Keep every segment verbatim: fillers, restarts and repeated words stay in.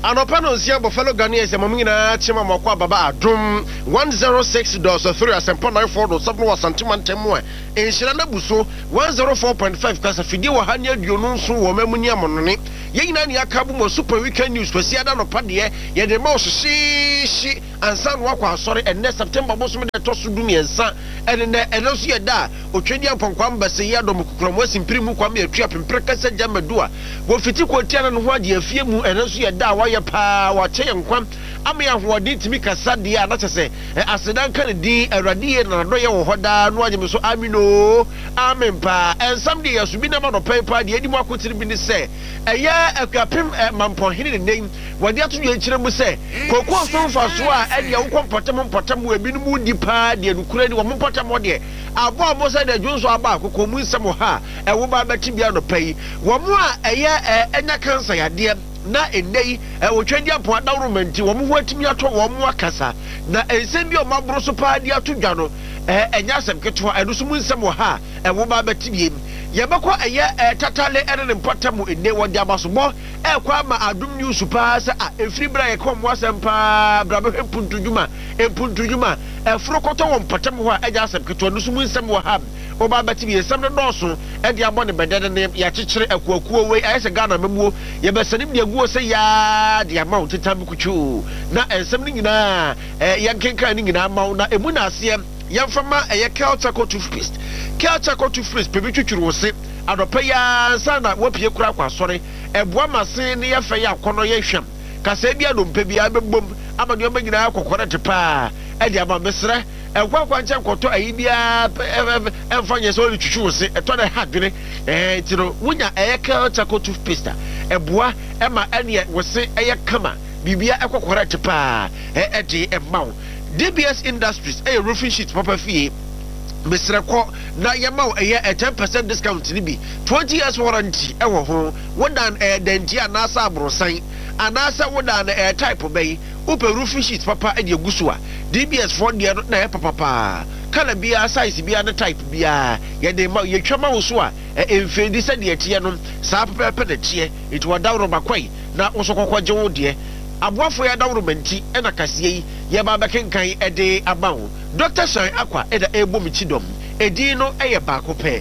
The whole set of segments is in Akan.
Anopano sia Buffalo Ghanaians and Mamina Chima Makwa Baba Drum one oh six point three as and nine four something was Santiman Temwe in Shiranda Buso one oh four point five because if you were Hanya Yunus or Memunia Mononi Yana Yakabu Super Weekend News for Siada no Padia yet the most she she and San Waka sorry and next September most of the Tosudumi and San and in the Elosia da Ochedia Ponkwamba Sayado Mukramos in Primu Kwame Trap in Precasa Jamadua Wofitiko Tiana and Wadi a few and Elosia da pa wache nkwan ame ahodi timi kasa dia na chese asedan kan di awrade na doye wo hoda no agye so amino amempa ensam de yasubi na ma no pepa de edi mu akotiri bi ni se eye akwapem mampon hene ne nem wade atodu akire mu se kokon so mfa so a ede wo kompotem mpotem we bi no mu di pa de nukura ni wo mpotem wo de abo abo se de junso aba akoko mu nsem ha e wo ba beti bia no pai wo mu a eye enya kansa yade na endei e wotwandi apo adawromenti wo mu atimi ato wo mu akasa na ensem bi o mabro so pa di atodwa no e enya asem keto enu so mu nsem wo ha e wo ba betibiem ye beko eye tatale ene ne mpatamu enne wodi abasobo e kwa ma adum news pa se a efri bra ye kom wasem pa bra be puntujuma e puntujuma e frokoto wo mpatamu ho a enya asem keto enu so mu nsem wo ha o ba betibie sem no doso e di abone bedede ne ya kyekyere akuakuo we ayese Ghana memuo ye besanim de aguo se ya de amount tabukuchu na ensem ni nyina eh yankenka ni nyina mawo na emu na ase yamfama eye Kelchaco toothpaste Kelchaco toothpaste pebi twitwuru wo se adopa ya sana wapie kura kwa sore eboa mase ne ye fe ya akono ye hwam kasa bia dompe bia bebom amade o nyina akokore tepa e de aba mesre ekwa kwa nche koto ayi bia emfanye so le twitwu wo se eto na hadwene eh tiro wunya eye Kelchaco toothpaste eboa ema ene wo se eye kama bibia ekokore tepa e e de emaw D B S Industries a roofing sheet papa fee Mister Ko na yama eye a ten percent discount ni bi twenty years warranty e wo ho wodan e denti anasa abrosan anasa wodan e type bay upe roofing sheet papa e de guso a D B S for de na e papa pa kala bia size bia na type bia ye de ma ye twama wo so a e mfendi se de tie no sa papa pe de tie it wa dawro bakwai na wo so kokwaje wo de aboafo ya dawromenti e na kase yi ye ba bekenkan e de abawo Doctor Shine Akwa e da ebo michidom edi no eye baako pe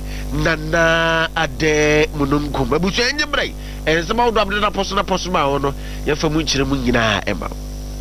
nana ade mununkum abusu enye brai e nsema wo abde na poso na poso ma wo no ye fa mu nkire mu nyina e ma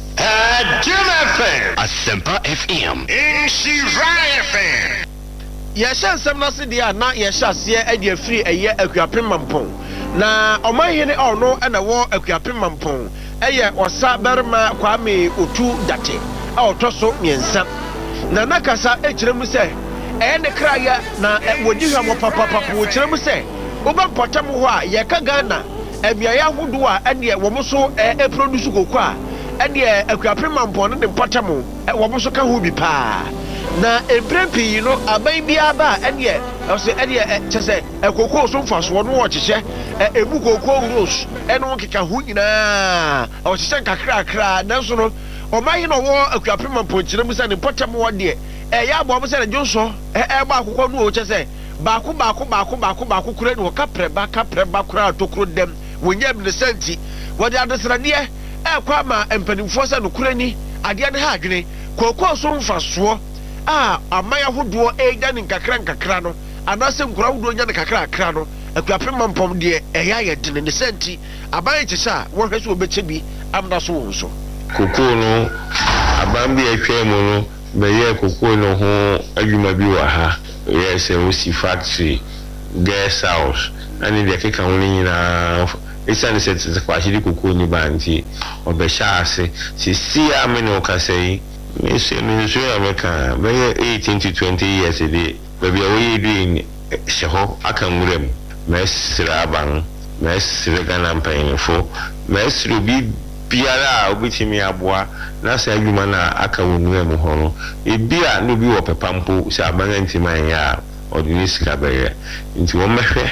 Adum F M Asempa F M Inshira F M ye sha nsem na se dia na ye sha se e de afiri eye akuapem mampon na omahene ono e na wo akuapem mampon eye osa berma Kwame Otu Date a otoso miensa na nakasa e kiremu se e ne kraya na wodi hwamo papa papa wo kiremu se oba potam ho a ye ka Ghana e bia ya hodo a ene wo so e produce koko a ene akuapem mampon ne potam e wo so ka ho bi pa na emprempi no aban bia ba ene o se ene chese e koko so mfaso no wo kyehye e ebu koko rose ene wo keka ho nyina o kyehye kakra kakra nanso no o mayi no wo akuapem mampon kiremu se ne potam wo de e ya bo mo se ne jonso e e ba akokọ no o kyese baako baako baako baako baako kura ni ka preba ka preba kura tokro dem wonyam ne senti wode adesrade e kwa ma empanimfo se no kura ni ade ne ha adwene kokọ so mfaso a amaya hodo e gya ne kakra kakra no anase nkura hodo nya ne kakra kakra no akuapem mampom de e ya ye de ne senti aban kyese a wo hwese obeche bi amna so wo so koko no aban bi atwa mu no beye koko no ho adwuma bi wa ha yes we see factory gas house ani de keka ho nyina isa ne set se kwa shiri koko ni banti obesha ase si si amene okasei me se me so America beye eighteen to twenty years ede baby we doing sheho akanwurem mesra ban mesra Ghana mpanyefo mesra bi biara obitimi aboa na se adwuma na aka wonu mu ho no ebia no bi wo pepampo se abanga ntiman ya odini sika beye nti wo mehwe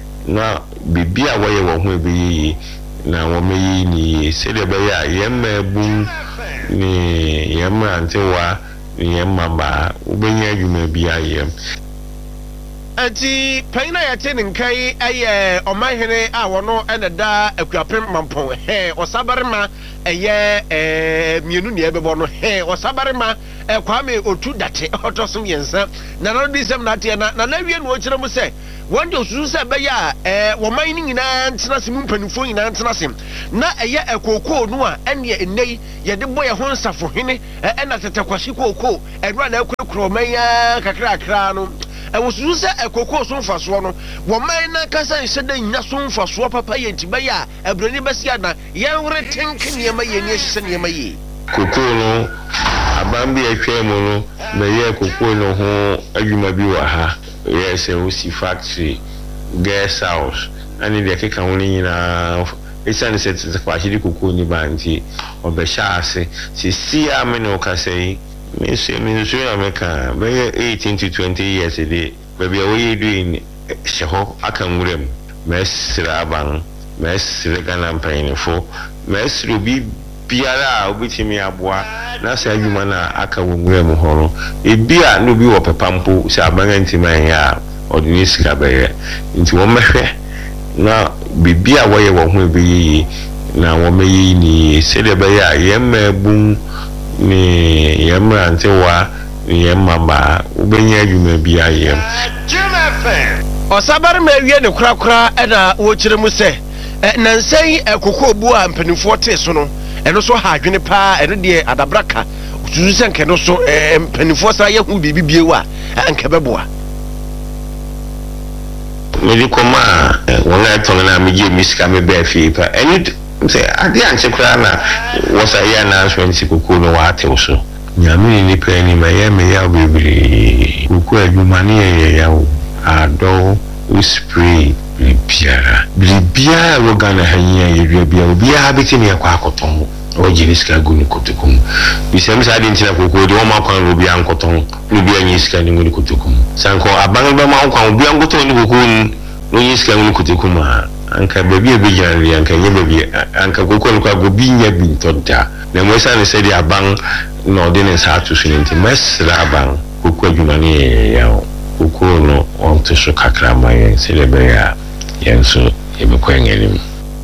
na bibia wo ye wo ho ebeyi na wo meyi ni se de beye a yemma ebu ni yemma antewa ni yemma ba ubenya adwuma bia yem. Anti paina ya tene kai aye omahene a wono ene da akuapem mampon he osabarema eye eh mienu ne ebebo no he osabarema e kwame otu date otosom yensa na no disem na te na na wie no kire mu se wonde osusu se be ya eh woman ni nyina ntena sim mpanifo nyina ntena sim na eye ekoko no a ene enei ye de boye ho nsafo hene e na tete kwashi koko enwa na ekurukuro manya kakra kakra no e wosusu se ekoko so mfaso no woman na kasa nhede nya so mfaso papa ye ntiba ya ebrani besia na yenwre tenke niema ye ni ehise niema ye koko no abambi atwa mu no be ye koko no ho adwuma bi wa ha yes e wosi factory gas house ani de keka woni nyina isane se tse kwa hidi koko ni banti obesha ase sisi amene okasei me se me so ya meka be eighteen to twenty years a day baby we doing sheho akanwurem mesra ban mesre kana mpainfo mesro bi biara obitimi aboa na se adwuma na aka wonwurem horo e bia no bi wo pepampo se abanga ntiman ya odini sika beye nti wo mehwe na bibia wo ye wo ho ebeyi na wo meyi ni se de beye a yemma bun ni yemma antewa ni yemma ba ubenya adwuma bia yem osabar ma wie ne kurakura na wo kire mu se nansen ekoko obu a mpanifo te so no eno so ha adwene pa eno de adabraka tuzu senke no so mpanifo sa ye hu bibi biewa anka beboa medi koma wona tongana meje misika me be fi pa eni say ade anche kura na was a year announcement sikoko no wa ate so nyame ni pa ni ma ye me ya bibiri kuku adwuma ne ye ya o ado spray bibiara bibiara wogana hanya ye bia bia habiti ne kwa akoton o jiriska gunu kotokum bisem sa dinti na koko de o ma kwan obi ankoton no bia nyiska ni gunu kotokum sanko aban ba ma kwan obi ankoton ni koko no nyiska gunu kotokum ha anka baby be janri anka nye baby anka koko no kwa gobi nya bi ntonta na mo sa ne se di aban no de ne sa atu sunenti mesra aban koko adwuma ne ya o koko no on to so kakra maye se le be ya yenso e be kwenyelim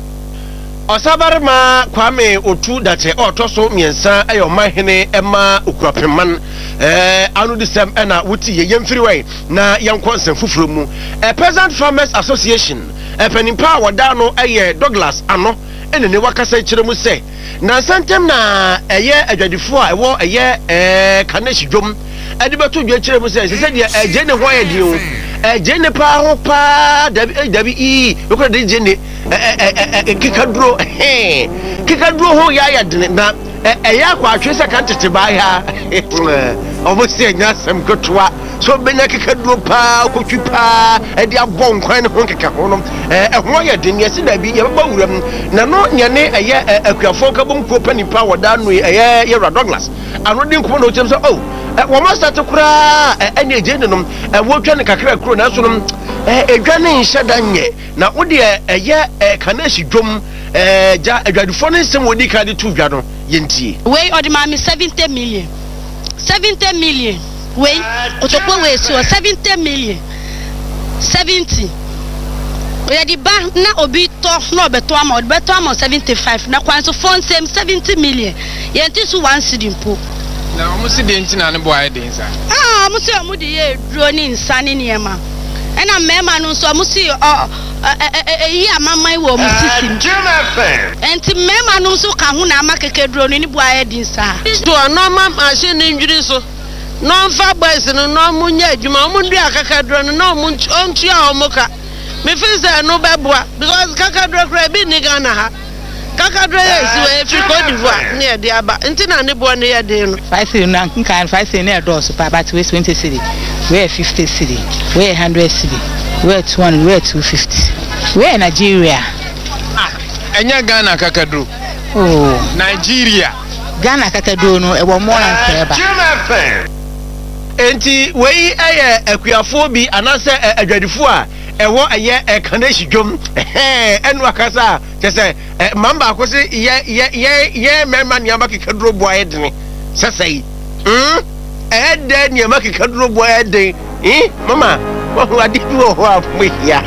osabar ma kwame otu date otoso miensa ayo mahene ema okurapeman eh anu disem na wuti ye yemfiri wai na yankonsem fufuro mu a peasant farmers association e penimpa wada no eye Douglas ano ene ne wakasa kire mu se na santem na eye adwadifo a ewo eye eh kaneshi dwom ade beto dwa kire mu se se de eje ne ho ye di o eje ne pa ho pa dabi dabi i okra de je ne kikaduro eh kikaduro ho ya ya dene na eya kwa atwese kan tete ba ya omo se nya sem kotwa so benya kikaduro pa kotwi pa e de abon kwan ne ho keka ho no eh ho ya dene yesi da bi ye ba wuram na no nya ne eya akuafo ka bom ko pani pa wada no eya ye Douglas ano din ko no chem so oh wo ma start kura ene eje ne no wo twa ne kakra kro na so no edwane nhyada nye na wo de eye kaneshi dwom ja edwadufo ne nsem wodi ka de tu dwa no yentie we odi ma me seventy million seventy million we otokwo we so seventy million seventy we di ba na obi to na obeto ama obeto ama seventy-five na kwanso phone same seventy million yenti so one cedi mpo na omo si de ntina ne boy de nsa ah omo si omo de ye duro ni nsa ne niema ena mema no so musi eyi amamai wo musisi enti mema no so ka ho na amakekeduro ni bu aye dinsa to no ma machine ndwiri so no mfa boys no no munya adwuma mu ndu akakeduro no no mu ontu a omuka me feel say no beboa because kakaduro kra bi ni Ghana ha kakaduro yes we fi Cote d'Ivoire ne de aba enti na ne bo ne ye de no five cedi na nkan five cedi na do so pa but we twenty cedi we fifty cedi we one hundred cedi we two hundred we two fifty we Nigeria ah enya Ghana kakaduro oh Nigeria Ghana kakaduro no e wo mo na seba enti we eye akuafo bi anase adwadifo a ewo eye kaneshi dwom eh enu akasa kese mamba akosi ye ye ye ye mema niama kikaduro boye dene sesai hm eh de niama kikaduro boye den eh mama oh adi bi wo ho afo ya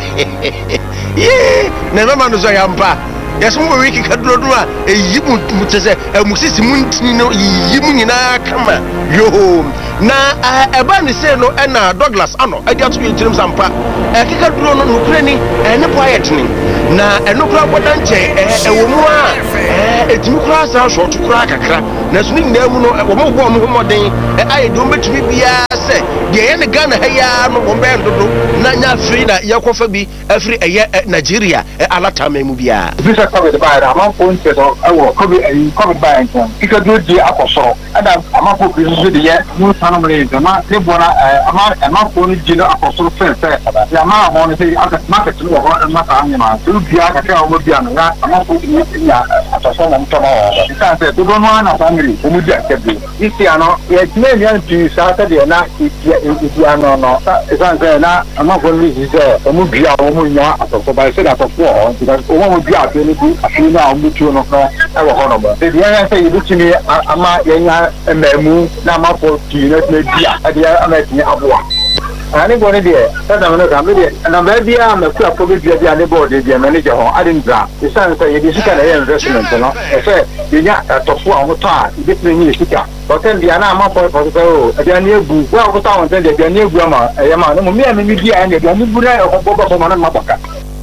yeah na mama no so ya mpa yes mo wiki kaduro no a eyi mu mutese emusisi mu ntini no yi mu nyina kama yo na eba ni se no na Douglas ano adi ato yintirim sampa e kekaduro no nukure ni ne quiet ni na enukura bodanche e wo mu a e etimi kura sa short kura kakra na so ni nyina mu no wo mo bo mo homoden e aye do betumi bia se de ye ne Ghana ha ya no wo be ndodo na nya free na yakofa bi afri eye Nigeria e alata memu bia bisa COVID by the amount of points or COVID COVID by because do the akosoro and amount of business the year no family the man they bona amount amount of jino akosoro fair fair the amount of money say market no ho na ka anyama do bia ka ka o bia na amount of ya akosoro na mtama o ka say do no na family o mu dia kebi isi ano ye tine ni anti sa ta de na isi isi ano no sa say na amount of money say o mu bia o mu nya akosoro by say that of o because o mu bia ni afina omutu no no e wo hono ba de ya say ibutimi ama yenya emamu na mapo ti na dia ade ama ti aboa ani go ne de tada no ka me de na ba bia ma ku apo be bia bia ne board de manager ho ade ndra isan say ye sika na investment no e say yenya tofo a hoto a ibe tire ni sika hotel bia na mapo for so ade ani egu wa ko ta won de bia ni egu ama e ma no me me bia ne bia ni bura e ko bo bo ma na mabaka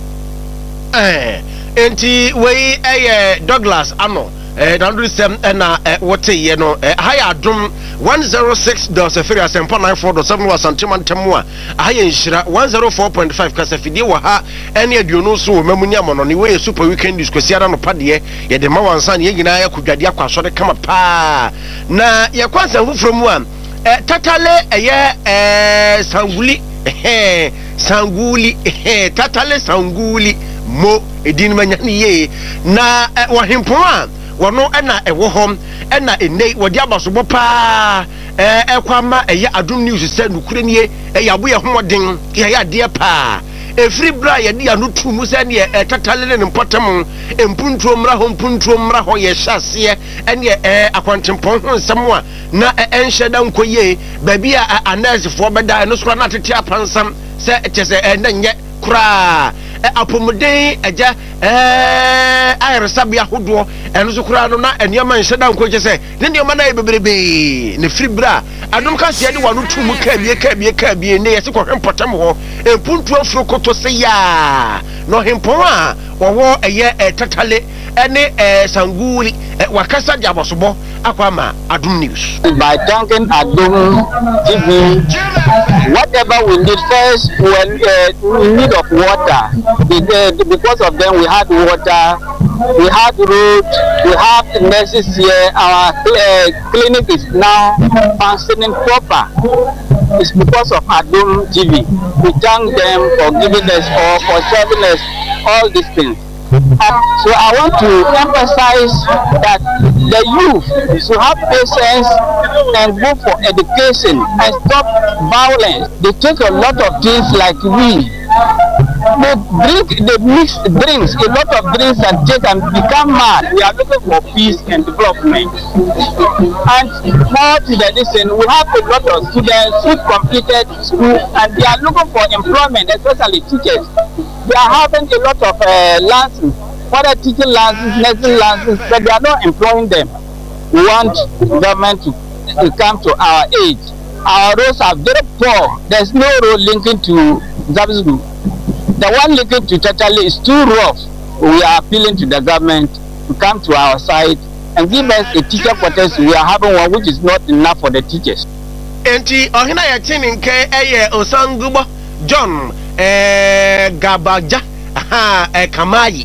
eh enti we eh Douglas ano eh dandru sem na wote ye no haya adum one oh six point three asempa nine four point seven wasanteman temu a haya nhira one oh four point five kasafidie wa ha ene aduonu so wo mamunya mono ne we super weekend discosia no pade ye de ma wansa ne nyina ya kudwade akwaso de kama pa na ye kwansa fufuro mu a tatale eye eh sanguli eh sanguli eh tatale sanguli mo edin manyani ye na wahempo a wono na ewo hom na ene wodi abasobo pa eh ekwama eye adum news se nukure nie eye abo ye homoden ye ya de pa efri bra ye de anu tumu se ne tatale ne mpotam empuntuo mra ho mpuntuo mra ho ye hyase ene eh akwantempo ho nsem a na enhyeda nkoye ba bia anesfo beda no so na tete apansam se chese enye kura apomuden eja eh ayresabia hodo eno so kura no na eniama nhyeda nkoje se ne nioma na ebeberebe ne fribra adom ka se de wanu tumu ka bie ka bie ka bie ne yese kwohwe potam ho empuntu afro koto se ya no hempon a wo eye tatale ene sanguli wakasa di abosobo akwama adum news by thanking Adum T V. Whatever we need first, when uh, we need of water, because of them we had water, we had road, we have nurses here. Our uh, clinic is now functioning proper. It's because of Adum T V. We thank them for giving us or for serving us all these things. Uh, so I want to emphasize that the youth should have patience and go for education and stop violence. They take a lot of things like weed. They drink, they mix drinks, a lot of drinks and take and become mad. We are looking for peace and development. And more to the addition, we have a lot of students who completed school and they are looking for employment, especially teachers. They are having a lot of uh, licenses, whether teaching licenses, nursing licenses, but they are not employing them. We want government to, to come to our aid. Our roads are very poor. There's no road linking to Zabzu. The one linking to Tatale is too rough. We are appealing to the government to come to our side and give us a teacher quarters. We are having one which is not enough for the teachers. Enti ohina ya chininke eye Osangubo John eh Gabaja aha eh Kamayi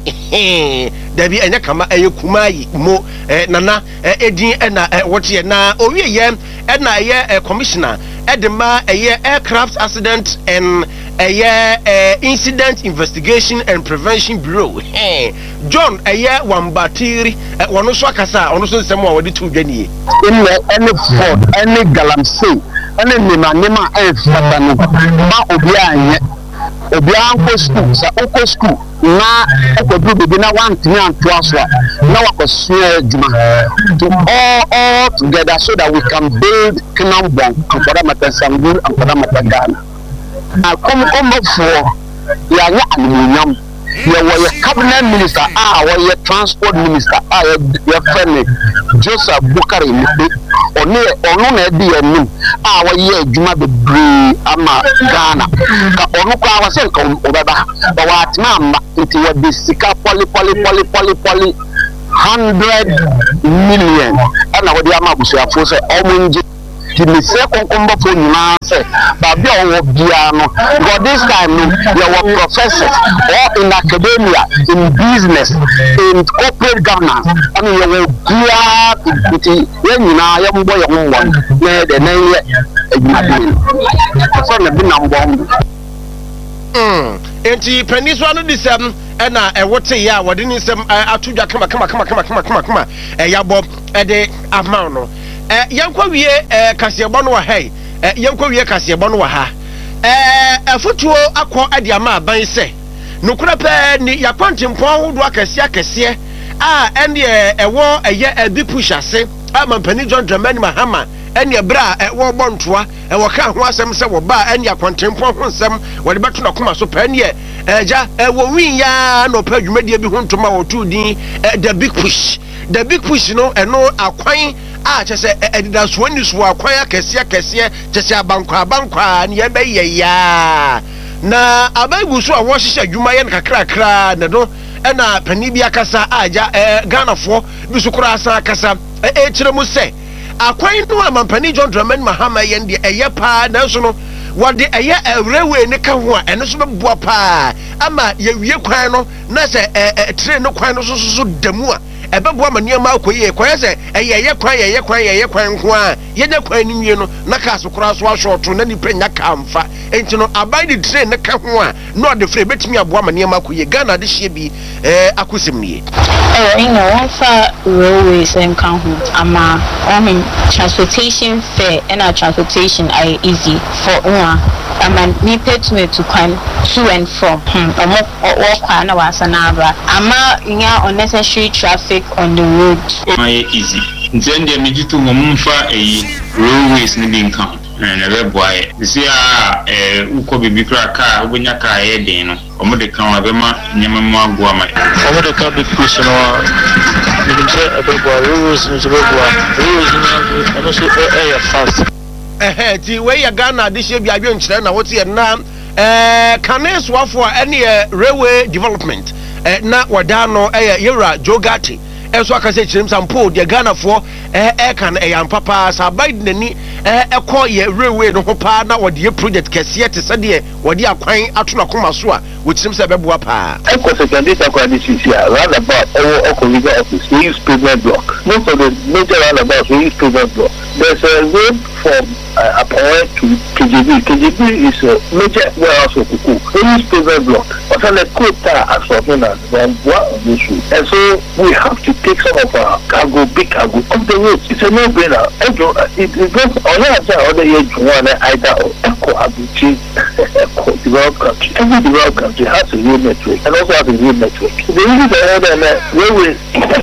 dabi enya kama eh Kumayi mo eh nana eh edin eh na eh wote na owie ye eh na ye commissioner edema eh aircraft accident and eh eh incident investigation and prevention bureau eh John eh Wambatiri eh wono so akasa ono so nsem a wodi to dwani in any ford any galamsey any nima nima eh fatano ma obi anye obi anko school sa oko school na okodu bibi na one thing and two as well na wakosua juma to all all together so that we can build Kinambong and Kodamata Sambul and Kodamata Ghana. na kom kom for ya nya aluminium ya wa cabinet minister ah wa transport minister ah ya friend Joseph Bukari Mbe oni onu na di enu ah wa ye adwuma bebre ama Ghana ka onu kwa wa se nka obeba ba wa atma ma nti wa bisika poli poli poli poli poli hundred million ana wa di ama busuafo se omunje the mistake on come for you say but be on bia no because this time no you were professors or in academia in business in corporate governance I mean you were bia it when you na you boy you one na the na you so na be number mm enti peniswa no disem ena e wote ya wode ni sem atudwa kama kama kama kama kama kama kama e yabo e de amount no eh yankwa wie eh kasebo no wa hai eh yankwa wie kasebo no wa ha eh afutuo akọ ade ama aban se nokura pe ni yakwantimpo ahodo akase akase a ene ewo eye abi push ase ama mpani John Dramani Mahama ene bra ewo bontoa ewo ka ho asem se wo ba ene yakwantimpo ho nsem wo de beto na koma so pa ene eja ewo win ya no pa dwumade bi ho ntoma wo tu din the big push the big push no eno akwan ah chese edida so ni so akwan akese akese chese abankwa abankwa ne be ya na abagu so a wo hihye adwuma ye nkakrakra ne do na pani bi akasa aja Ghana fo bi so kura asa akasa e kire mu se akwan no amampani John Dramani Mahama ye de eye pa na so no wode eye railway ne ka ho a ene so beboa pa ama ye wie kwan no na se train no kwan no so so damu a ebebo amaniama akoye kwan se eyeye kwan yeye kwan yeye kwan nko a yenya kwan ni wie no na ka so kura so ashorto na ni penya kamfa enti no abide train ne ka ho a no de free betimi abo amaniama akoye Ghana de hye bi eh akosim nie eh you know one for railways and kan ho ama I mean transportation fare and our transportation are easy for one ama ni petme to kwan to and from hmm omo o kwa na wasanabra ama nya unnecessary traffic on the road. My easy. Then the medical mumfa a railways needing count. And a red boy. You see, ah, uko bibi car, when your car head in, or more the count of Emma, Yamama Guama. Over the car big question or you can say a big boy, rules in the rules and also air fast. Eh, the way you Ghana this year be a young china, what's your name? Eh, Canes for any railway development. Na wadano eh yera Jogati eso akase chirim sampo de Ghana for eh eh kan eh yam papa sa Biden ni eh ekọ ye railway no ho pa na wode project kese te se de wode akwan atona koma so a wochirim se beboa pa ekọ secondary akwa this is here round about our Okoliga office we use pavement block most of the major roundabouts we use pavement block there's a road from uh, Apoe to K J B. K J B is a major warehouse of Kuku. We use pavement block. But on the quota as of now, then what on this route? And so we have to take some of our cargo, big cargo, off the roads. It's a no-brainer. It goes on the other age one either or Eco Abuchi, Eco developed country. Every developed country has a rail network and also has a rail network. The reason the other railway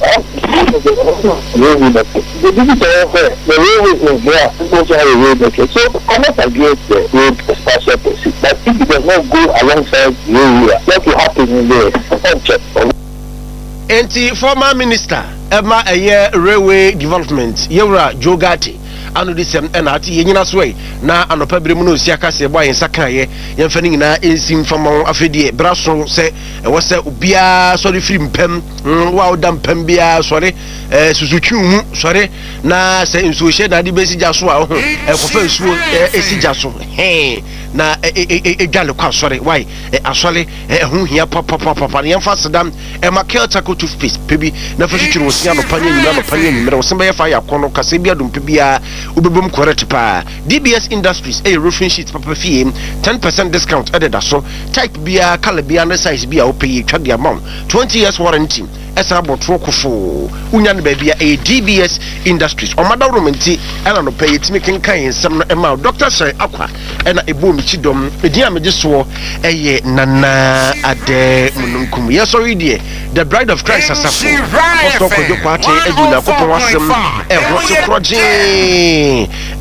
railway network. The reason the railway is there also have a rail network. So I'm not against the road expansion policy, but if it does not go alongside the railway, what will happen in the Enti former minister Emma Aye Railway Development Yewra Jogati anu disem na ati yenyina so yi na anopa bremu no siaka se boy nsaka ye yemfa ni nyina ensim famon afedie braso se wo se obia sorry film pem wa odam pem bia sorry eh susutwu sorry na se nso she na de besi jaso a ho e kofa nsuo esi jaso he na e dwale kwa sorry why asole ehun hia papa papa yemfa sedam e makel taco toothpaste pebi na fa tuturu wo sia no panya nyina no panya nyina wo se be fa ya kono kase bia dum pebia ubebum correct pa D B S Industries a roofing sheet papa fee ten percent discount added so type bia color bia na size bia o pay twa the amount twenty years warranty esa botro kofo unya ne ba bia a D B S Industries o madawromenti ela no pay timi kenkan ensem no ema Doctor Sir Akwa ena ebo mi chidom edi amege so eye nana ade mununkum yeso die the bride of Christ asafo apostle kojo kwate eduna kopon wasem e hote proje